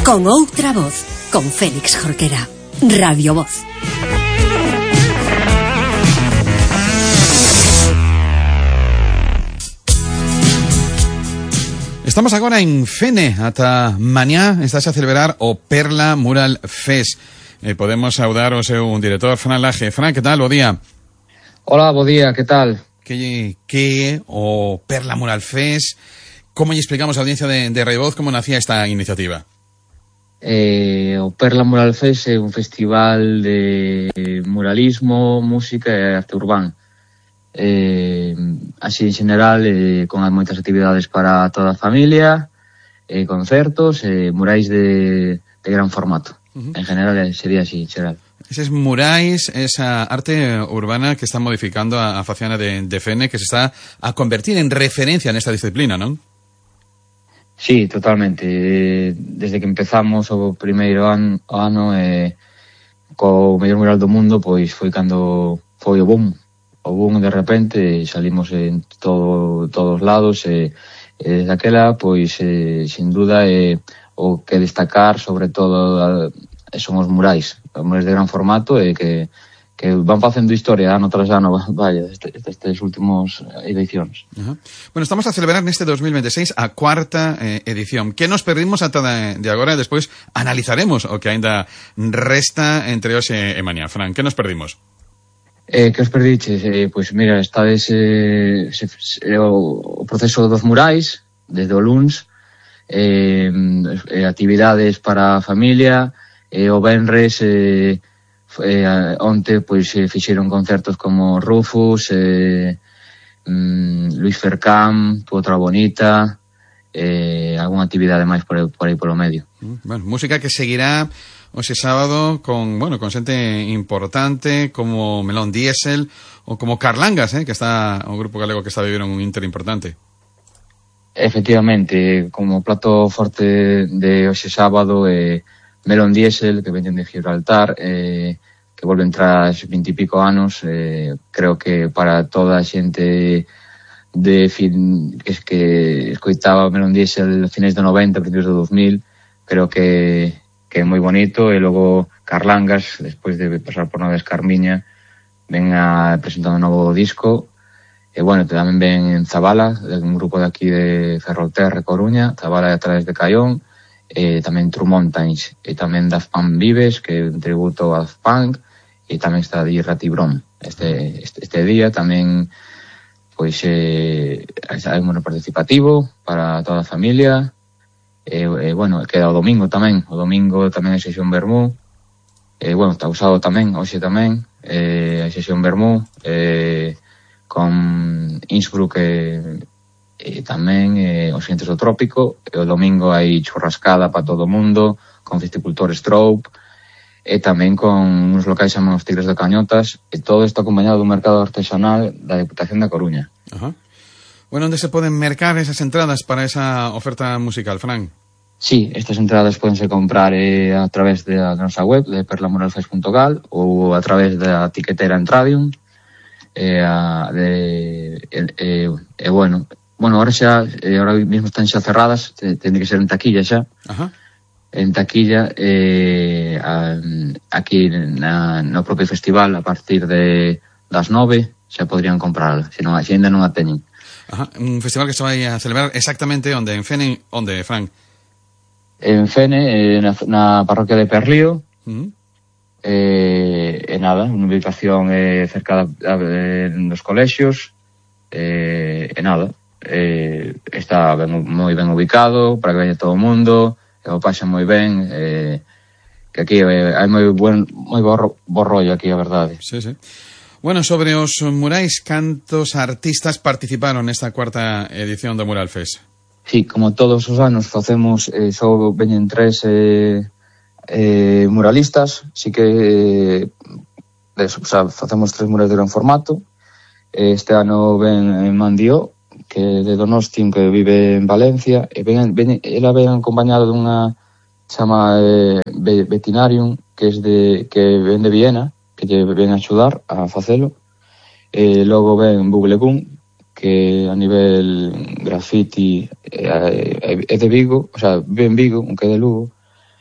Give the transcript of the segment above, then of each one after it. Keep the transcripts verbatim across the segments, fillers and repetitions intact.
Con outra voz, con Félix Jorquera. Radio Voz. Estamos agora en Fene, ata mañá estás a celebrar o Perla Mural Fest. Eh, podemos saudar o seu director, Fran Laje. Fran, que tal? Bo día. Hola, bo día, que tal? Que que o Perla Mural Fest? Como lle explicamos a audiencia de, de Radio Voz como nacía esta iniciativa? Eh, o Perla Mural Fest é un festival de muralismo, música e arte urbán. Eh, así en general, eh, con moitas actividades para toda a familia, eh, concertos, eh, murais de, de gran formato. Uh-huh. En general sería así, en general. Eses murais, esa arte urbana que está modificando a, a faciana de, de Fene, que se está a convertir en referencia nesta disciplina, non? Sí, totalmente. Desde que empezamos o primeiro an, o ano eh, co mellor mural do mundo, pois foi cando foi o boom. O boom de repente, salimos en todo, todos lados e, e desde aquela, pois, eh, sin duda, eh, o que destacar, sobre todo, eh, son os murais. Os murais de gran formato e que, que van facendo historia ano tras ano, vaya, destes este últimos edicións. Uh-huh. Bueno, estamos a celebrar neste dos mil veintiséis a cuarta eh, edición. Que nos perdimos ata de, de agora e despois analizaremos o que aínda resta entre hoxe e mañá. Fran, que nos perdimos? Eh, que os perdiches? Eh, pois mira, estades eh, se, se, o, o proceso dos murais desde o luns, eh, eh, actividades para a familia, eh, o venres eh, eh, onte pois eh, fixeron concertos como Rufus, eh, mm, Luis Fercam, Tu Outra Bonita, eh, algunha actividade máis por aí, por aí polo medio. Bueno, música que seguirá hoxe sábado con, bueno, con xente importante como Melón Diesel ou como Carlangas, eh, que está o grupo galego que está vivendo un Inter importante. Efectivamente, como plato forte de hoxe sábado, eh, Melón Diesel, que venden de Gibraltar, eh, que volven tras vinte e pico anos, eh, creo que para toda a xente de fin, que, que escoitaba Melón Diesel finais do noventa, principios do dos mil, creo que que é moi bonito, e logo Carlangas, despois de pasar por Noves Carmiña, ven a presentar un novo disco, e bueno, tamén ven en Zabala, un grupo de aquí de Ferrolterra, Coruña, Zabala a través de Caión, e tamén True Mountains, e tamén Daft Punk Vives, que é un tributo a Daft Punk, e tamén está de Ratibron. Este, este, este día tamén, pois, eh, hai un participativo para toda a familia. E, e bueno, queda o domingo tamén, o domingo tamén hai sesión Vermú, e bueno, está usado tamén, hoxe tamén, e hai sesión Vermú, e con Innsbruck e, e tamén e, os xentes do trópico, e o domingo hai churrascada para todo o mundo, con Festicultor Strobe, e tamén con uns locais chamados Tigres de Cañotas, e todo isto acompañado dun mercado artesanal da Deputación da Coruña. Ajá. Bueno, onde se poden mercar esas entradas para esa oferta musical, Fran? Sí, estas entradas podense comprar eh, a través da nosa web de perla mural fest punto gal ou a través da tiquetera Entradium. E, a, de, e, e, e bueno, bueno, ahora xa, eh, ahora mismo están xa cerradas, ten que ser en taquilla xa. Ajá. En taquilla, eh, a, aquí na, no propio festival, a partir de das nove, xa podrían comprarla, se non, se ainda non a teñen. Ajá, un festival que se vai a celebrar exactamente onde, en Fene, onde, Fran? En Fene, eh, na, na parroquia de Perlío, uh-huh. eh, e nada, unha ubicación eh, cerca da, de, dos colexios, eh, e nada, eh, está ben, moi ben ubicado para que veña todo o mundo, e o pasa moi ben, eh, que aquí eh, hai moi buen, moi bo, bo rollo aquí, a verdade. Sí, sí. Bueno, sobre os murais, cantos artistas participaron nesta cuarta edición do Mural Fest? Sí, como todos os anos facemos, eh, só veñen tres eh, eh, muralistas, sí que eh, de, o sea, facemos tres murais de gran formato. Este ano ven en Mandió, que é de Donosti, que vive en Valencia, e ven, ven, ela ven acompañado dunha chama eh, Vetinarium, que é de, que ven de Viena, que lle ven a axudar a facelo. E logo ven Buglegún, que a nivel graffiti é, é de Vigo, o sea, vive en Vigo, un que é de Lugo,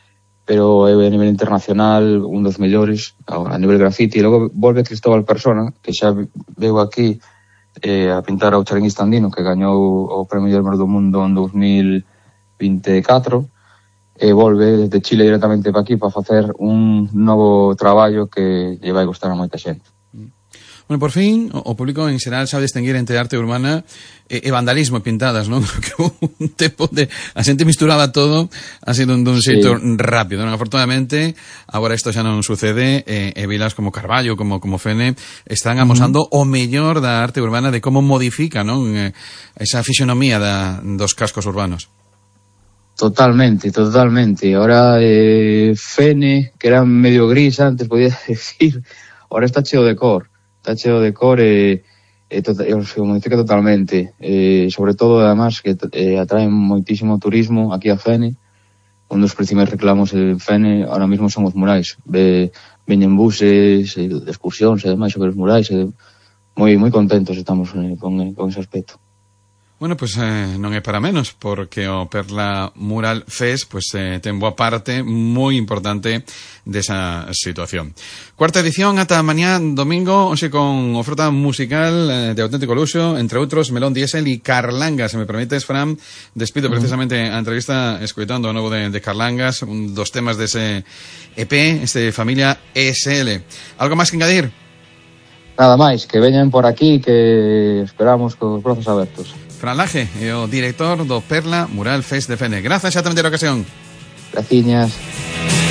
pero é a nivel internacional un dos mellores a nivel graffiti. E logo volve Cristóbal Persona, que xa veu aquí eh, a pintar ao Charinguista Andino, que gañou o Premio Guillermo do Mundo en dos mil vinte e catro, e volve desde Chile directamente para aquí para facer un novo traballo que lle vai gustar a moita xente. Bueno, por fin, o público en xeral sabe distinguir entre arte urbana e, e vandalismo e pintadas, non? Porque un tempo de a xente misturaba todo, ha sido un, dun xeito sí. rápido, non? Afortunadamente, agora isto xa non sucede, e, e vilas como Carballo, como como Fene, están amosando uh-huh. o mellor da arte urbana de como modifica, non? Esa fisionomía da, dos cascos urbanos. Totalmente, totalmente. Ahora eh, Fene, que era medio gris antes, podía decir, ahora está cheo de cor. Está cheo de cor e, e, tota, e se modifica totalmente. E, sobre todo, además, que eh, atraen moitísimo turismo aquí a Fene. Un dos principais reclamos en Fene ahora mismo son os murais. Ve, veñen buses, e, excursións e demais sobre os murais. E, moi moi contentos estamos eh, con, con ese aspecto. Bueno, pues eh, non é para menos, porque o Perla Mural Fest pues, eh, ten boa parte moi importante desa situación. Cuarta edición ata mañá domingo, hoxe con oferta musical eh, de auténtico luxo, entre outros Melón Diesel e Carlangas. Se me permites, Fran, despido precisamente a entrevista escoitando o novo de, de Carlangas, un dos temas dese E P, este Familia E S L. Algo máis que engadir? Nada máis, que veñan por aquí, que esperamos cos brazos abertos. Fran Laje, é o director do Perla Mural Fest de Fene. Grazas xa tamén ter ocasión. Graciñas.